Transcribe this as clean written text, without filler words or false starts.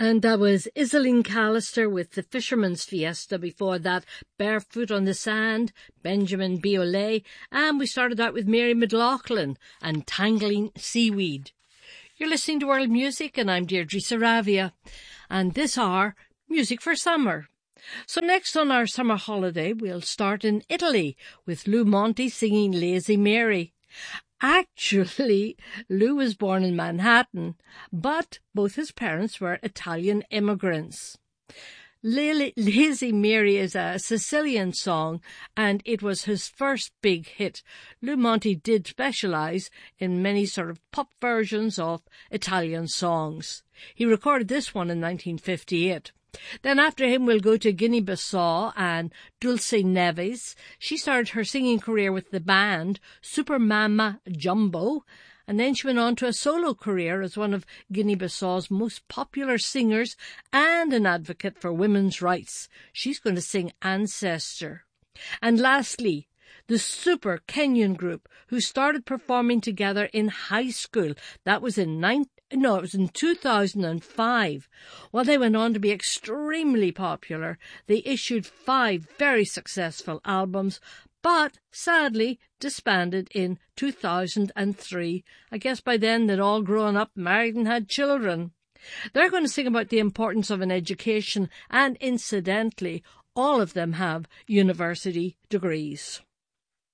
And that was Iselene Callister with The Fisherman's Fiesta. Before that, Barefoot on the Sand, Benjamin Biolay. And we started out with Mary McLaughlin and Tangling Seaweed. You're listening to World Music and I'm Deirdre Saravia. And this hour, Music for Summer. So next on our summer holiday, we'll start in Italy with Lou Monte singing Lazy Mary. Actually, Lou was born in Manhattan, but both his parents were Italian immigrants. Lazy Mary is a Sicilian song, and it was his first big hit. Lou Monte did specialise in many sort of pop versions of Italian songs. He recorded this one in 1958. Then after him we'll go to Guinea-Bissau and Dulce Neves. She started her singing career with the band Super Mama Jumbo, and then she went on to a solo career as one of Guinea-Bissau's most popular singers and an advocate for women's rights. She's going to sing Ancestor. And lastly, the super Kenyan group who started performing together in high school. That was in 2005. Well, they went on to be extremely popular. They issued 5 very successful albums, but sadly disbanded in 2003. I guess by then they'd all grown up, married and had children. They're going to sing about the importance of an education, and incidentally, all of them have university degrees.